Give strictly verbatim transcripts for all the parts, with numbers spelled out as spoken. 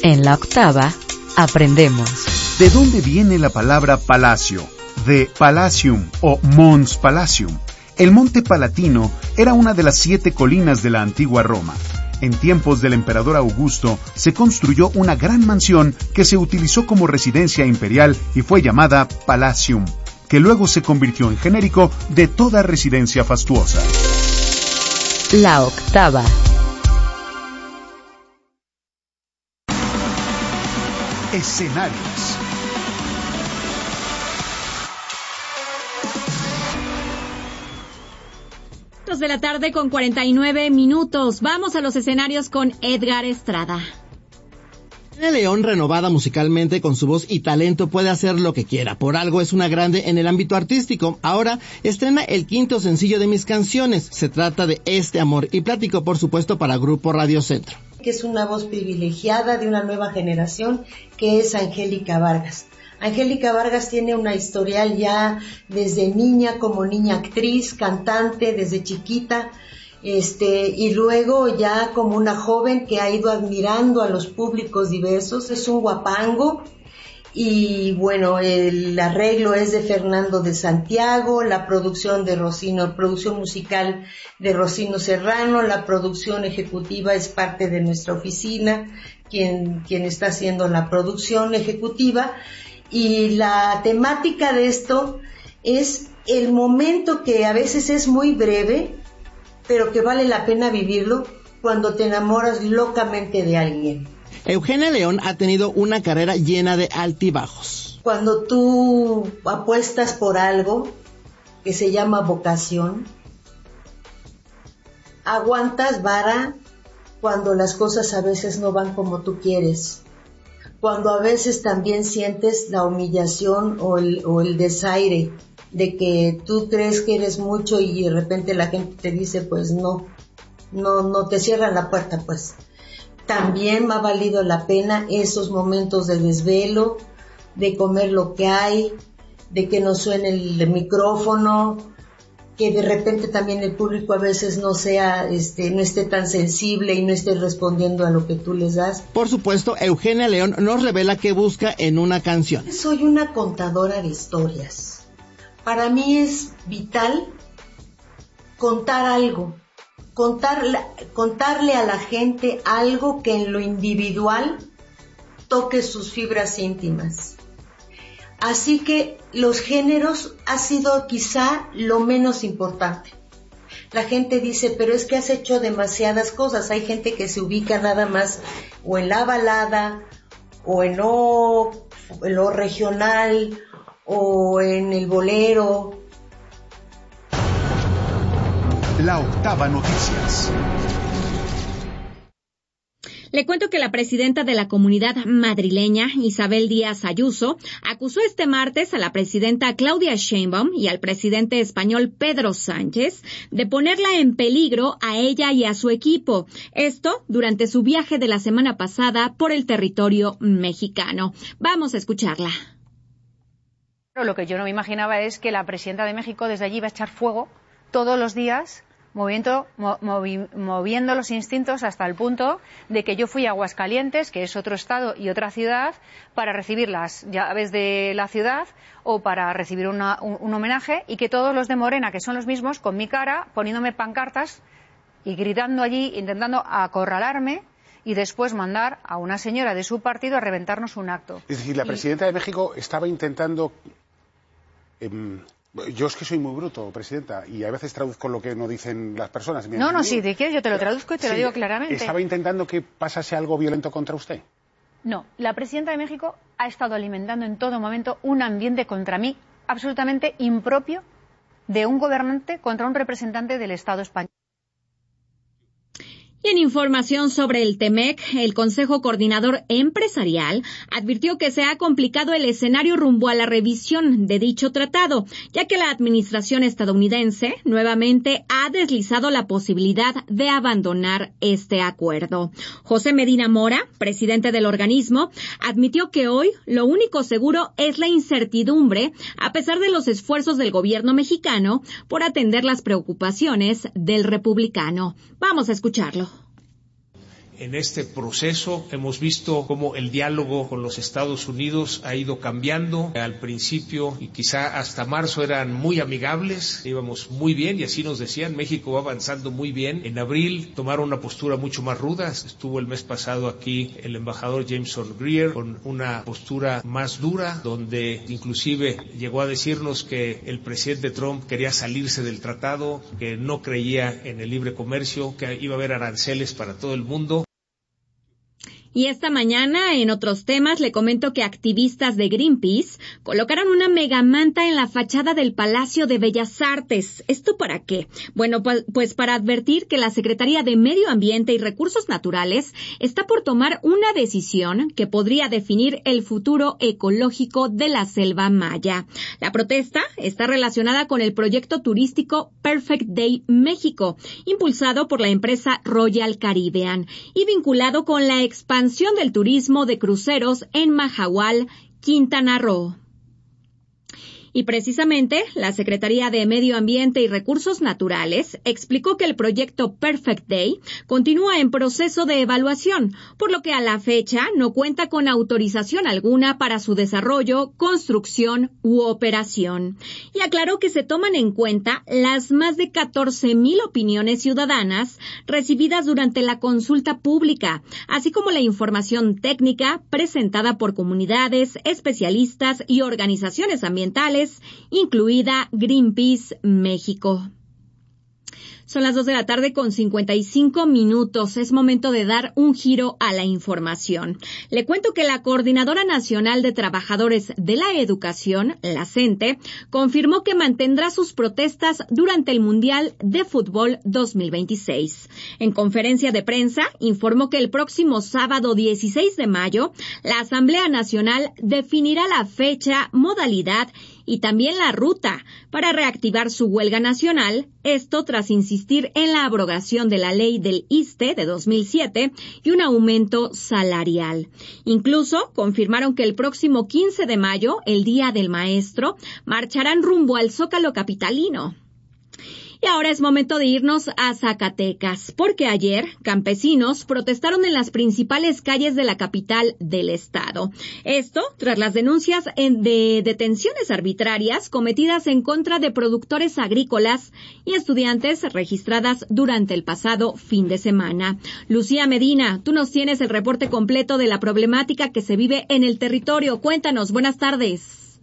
En la octava, aprendemos. ¿De dónde viene la palabra palacio? De Palatium o Mons Palatium. El Monte Palatino era una de las siete colinas de la antigua Roma. En tiempos del emperador Augusto se construyó una gran mansión que se utilizó como residencia imperial y fue llamada Palatium, que luego se convirtió en genérico de toda residencia fastuosa. La octava. Escenarios. Dos de la tarde con cuarenta y nueve minutos. Vamos a los escenarios con Edgar Estrada. Eugenia León, renovada musicalmente con su voz y talento, puede hacer lo que quiera. Por algo es una grande en el ámbito artístico. Ahora estrena el quinto sencillo de Mis Canciones. Se trata de Este Amor y platico, por supuesto, para Grupo Radio Centro. Que es una voz privilegiada de una nueva generación, que es Angélica Vargas. Angélica Vargas tiene una historial ya desde niña, como niña actriz, cantante, desde chiquita, este, y luego ya como una joven que ha ido admirando a los públicos diversos. Es un guapango, y bueno, el arreglo es de Fernando de Santiago, la producción de Rocino, producción musical de Rocino Serrano, la producción ejecutiva es parte de nuestra oficina, quien, quien está haciendo la producción ejecutiva. Y la temática de esto es el momento que a veces es muy breve, pero que vale la pena vivirlo, cuando te enamoras locamente de alguien. Eugenia León ha tenido una carrera llena de altibajos. Cuando tú apuestas por algo que se llama vocación, aguantas vara cuando las cosas a veces no van como tú quieres. Cuando a veces también sientes la humillación o el, o el desaire de que tú crees que eres mucho y de repente la gente te dice, pues no, no, no te cierran la puerta, pues. También me ha valido la pena esos momentos de desvelo, de comer lo que hay, de que no suene el micrófono, que de repente también el público a veces no sea, este, no esté tan sensible y no esté respondiendo a lo que tú les das. Por supuesto, Eugenia León nos revela qué busca en una canción. Soy una contadora de historias. Para mí es vital contar algo, contarle, contarle a la gente algo que en lo individual toque sus fibras íntimas. Así que los géneros ha sido quizá lo menos importante. La gente dice, pero es que has hecho demasiadas cosas. Hay gente que se ubica nada más o en la balada, o en lo, en lo regional, o en el bolero. La octava noticias. Le cuento que la presidenta de la comunidad madrileña, Isabel Díaz Ayuso, acusó este martes a la presidenta Claudia Sheinbaum y al presidente español Pedro Sánchez de ponerla en peligro a ella y a su equipo. Esto durante su viaje de la semana pasada por el territorio mexicano. Vamos a escucharla. Lo que yo no me imaginaba es que la presidenta de México desde allí iba a echar fuego todos los días, Moviendo, movi, moviendo los instintos hasta el punto de que yo fui a Aguascalientes, que es otro estado y otra ciudad, para recibir las llaves de la ciudad o para recibir una, un, un homenaje, y que todos los de Morena, que son los mismos, con mi cara, poniéndome pancartas y gritando allí, intentando acorralarme y después mandar a una señora de su partido a reventarnos un acto. Es decir, la presidenta y... de México estaba intentando... Eh, Yo es que soy muy bruto, presidenta, y a veces traduzco lo que no dicen las personas. No, no, si te quieres yo te lo traduzco y te sí, lo digo claramente. ¿Estaba intentando que pasase algo violento contra usted? No, la presidenta de México ha estado alimentando en todo momento un ambiente contra mí absolutamente impropio de un gobernante contra un representante del Estado español. Y en información sobre el TEMEC, el Consejo Coordinador Empresarial advirtió que se ha complicado el escenario rumbo a la revisión de dicho tratado, ya que la administración estadounidense nuevamente ha deslizado la posibilidad de abandonar este acuerdo. José Medina Mora, presidente del organismo, admitió que hoy lo único seguro es la incertidumbre, a pesar de los esfuerzos del gobierno mexicano por atender las preocupaciones del republicano. Vamos a escucharlo. En este proceso hemos visto cómo el diálogo con los Estados Unidos ha ido cambiando. Al principio y quizá hasta marzo eran muy amigables, íbamos muy bien y así nos decían, México va avanzando muy bien. En abril tomaron una postura mucho más ruda. Estuvo el mes pasado aquí el embajador Jameson Greer con una postura más dura, donde inclusive llegó a decirnos que el presidente Trump quería salirse del tratado, que no creía en el libre comercio, que iba a haber aranceles para todo el mundo. Y esta mañana, en otros temas, le comento que activistas de Greenpeace colocaron una megamanta en la fachada del Palacio de Bellas Artes. ¿Esto para qué? Bueno, pues para advertir que la Secretaría de Medio Ambiente y Recursos Naturales está por tomar una decisión que podría definir el futuro ecológico de la selva maya. La protesta está relacionada con el proyecto turístico Perfect Day México, impulsado por la empresa Royal Caribbean y vinculado con la expansión del turismo de cruceros en Mahahual, Quintana Roo. Y precisamente, la Secretaría de Medio Ambiente y Recursos Naturales explicó que el proyecto Perfect Day continúa en proceso de evaluación, por lo que a la fecha no cuenta con autorización alguna para su desarrollo, construcción u operación. Y aclaró que se toman en cuenta las más de catorce mil opiniones ciudadanas recibidas durante la consulta pública, así como la información técnica presentada por comunidades, especialistas y organizaciones ambientales, incluida Greenpeace México. Son las dos de la tarde con cincuenta y cinco minutos. Es momento de dar un giro a la información. Le cuento que la Coordinadora Nacional de Trabajadores de la Educación, la CENTE, confirmó que mantendrá sus protestas durante el Mundial de Fútbol dos mil veintiséis. En conferencia de prensa, informó que el próximo sábado dieciséis de mayo, la Asamblea Nacional definirá la fecha, modalidad y también la ruta para reactivar su huelga nacional, esto tras insistir en la abrogación de la ley del ISSSTE de dos mil siete y un aumento salarial. Incluso confirmaron que el próximo quince de mayo, el Día del Maestro, marcharán rumbo al Zócalo capitalino. Y ahora es momento de irnos a Zacatecas, porque ayer campesinos protestaron en las principales calles de la capital del estado. Esto tras las denuncias de detenciones arbitrarias cometidas en contra de productores agrícolas y estudiantes registradas durante el pasado fin de semana. Lucía Medina, tú nos tienes el reporte completo de la problemática que se vive en el territorio. Cuéntanos, buenas tardes.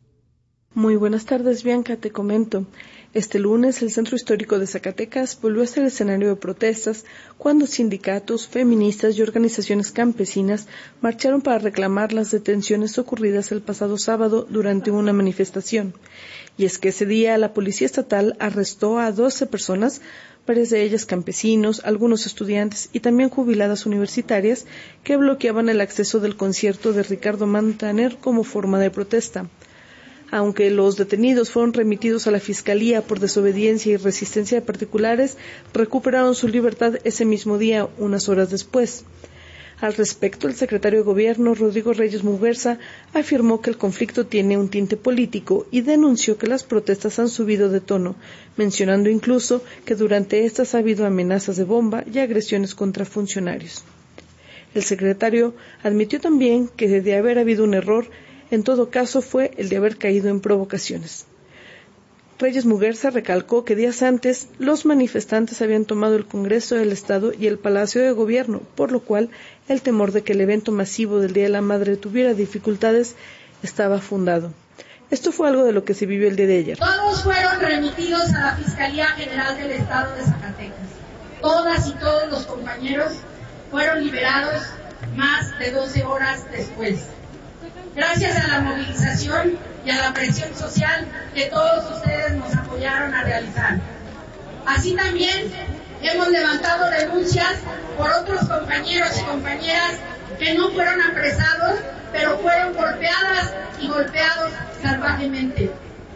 Muy buenas tardes, Bianca, te comento. Este lunes, el Centro Histórico de Zacatecas volvió a ser escenario de protestas cuando sindicatos, feministas y organizaciones campesinas marcharon para reclamar las detenciones ocurridas el pasado sábado durante una manifestación. Y es que ese día la Policía Estatal arrestó a doce personas, varias de ellas campesinos, algunos estudiantes y también jubiladas universitarias que bloqueaban el acceso del concierto de Ricardo Montaner como forma de protesta. Aunque los detenidos fueron remitidos a la Fiscalía por desobediencia y resistencia de particulares, recuperaron su libertad ese mismo día, unas horas después. Al respecto, el secretario de Gobierno, Rodrigo Reyes Muguerza, afirmó que el conflicto tiene un tinte político y denunció que las protestas han subido de tono, mencionando incluso que durante estas ha habido amenazas de bomba y agresiones contra funcionarios. El secretario admitió también que de haber habido un error, en todo caso fue el de haber caído en provocaciones. Reyes Muguerza recalcó que días antes los manifestantes habían tomado el Congreso del Estado y el Palacio de Gobierno, por lo cual el temor de que el evento masivo del Día de la Madre tuviera dificultades estaba fundado. Esto fue algo de lo que se vivió el día de ayer. Todos fueron remitidos a la Fiscalía General del Estado de Zacatecas. Todas y todos los compañeros fueron liberados más de doce horas después. Gracias a la movilización y a la presión social que todos ustedes nos apoyaron a realizar. Así también hemos levantado denuncias por otros compañeros y compañeras que no fueron apresados, pero fueron golpeadas y golpeados salvajemente.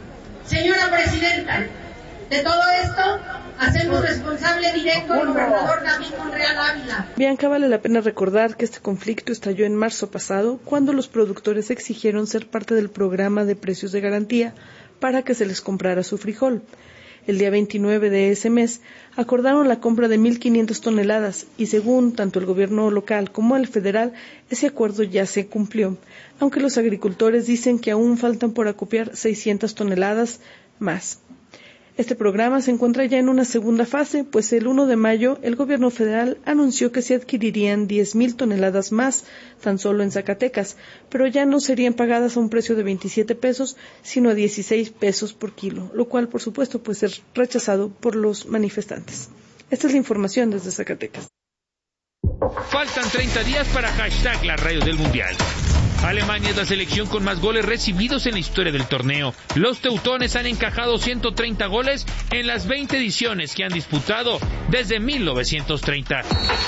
Señora Presidenta, de todo esto hacemos responsable directo al gobernador David Monreal Ávila. Bianca, vale la pena recordar que este conflicto estalló en marzo pasado, cuando los productores exigieron ser parte del programa de precios de garantía para que se les comprara su frijol. El día veintinueve de ese mes acordaron la compra de mil quinientas toneladas y según tanto el gobierno local como el federal, ese acuerdo ya se cumplió, aunque los agricultores dicen que aún faltan por acopiar seiscientas toneladas más. Este programa se encuentra ya en una segunda fase, pues el primero de mayo el gobierno federal anunció que se adquirirían diez mil toneladas más, tan solo en Zacatecas, pero ya no serían pagadas a un precio de veintisiete pesos, sino a dieciséis pesos por kilo, lo cual, por supuesto, puede ser rechazado por los manifestantes. Esta es la información desde Zacatecas. Faltan treinta días para hashtag las radios del Mundial. Alemania es la selección con más goles recibidos en la historia del torneo. Los teutones han encajado ciento treinta goles en las veinte ediciones que han disputado desde mil novecientos treinta.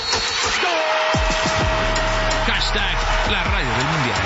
Hashtag la radio del Mundial.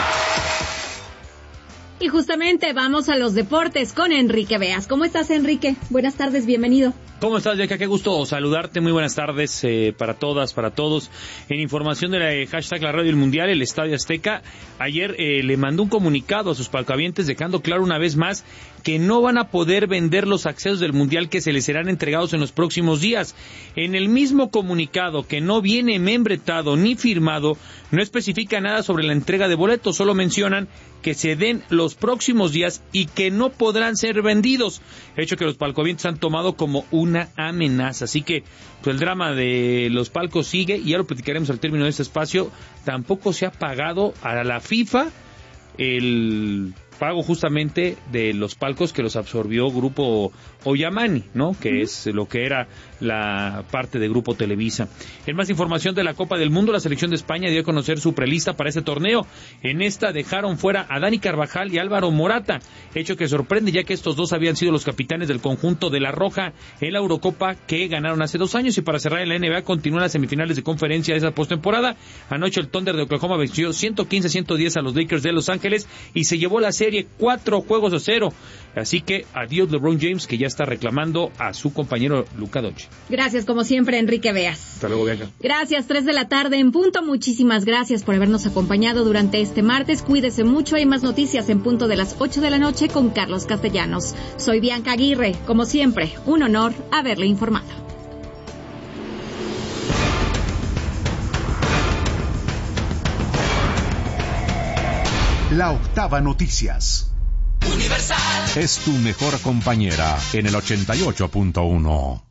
Y justamente vamos a los deportes con Enrique Beas. ¿Cómo estás, Enrique? Buenas tardes, bienvenido. ¿Cómo estás, Beca? Qué gusto saludarte. Muy buenas tardes eh, para todas, para todos. En información de la eh, hashtag la radio del Mundial, el Estadio Azteca ayer eh, le mandó un comunicado a sus palcohabientes dejando claro una vez más que no van a poder vender los accesos del Mundial que se les serán entregados en los próximos días. En el mismo comunicado, que no viene membretado ni firmado, no especifica nada sobre la entrega de boletos, solo mencionan que se den los próximos días y que no podrán ser vendidos, hecho que los palcohabientes han tomado como una amenaza. Así que pues, el drama de los palcos sigue y ya lo platicaremos al término de este espacio. Tampoco se ha pagado a la FIFA el pago justamente de los palcos que los absorbió Grupo Oyamani, ¿no? Que uh-huh. es lo que era la parte de Grupo Televisa. En más información de la Copa del Mundo, la selección de España dio a conocer su prelista para este torneo. En esta dejaron fuera a Dani Carvajal y Álvaro Morata, hecho que sorprende ya que estos dos habían sido los capitanes del conjunto de la Roja en la Eurocopa que ganaron hace dos años. Y para cerrar en la N B A, continúan las semifinales de conferencia de esa postemporada. Anoche el Thunder de Oklahoma venció ciento quince a ciento diez a los Lakers de Los Ángeles y se llevó la serie cuatro juegos a cero. Así que adiós LeBron James, que ya está reclamando a su compañero Luka Doncic. Gracias, como siempre, Enrique Beas. Hasta luego, Bianca. Gracias, tres de la tarde en punto. Muchísimas gracias por habernos acompañado durante este martes. Cuídese mucho. Hay más noticias en punto de las ocho de la noche con Carlos Castellanos. Soy Bianca Aguirre. Como siempre, un honor haberle informado. La Octava Noticias. Universal. Es tu mejor compañera en el ochenta y ocho punto uno.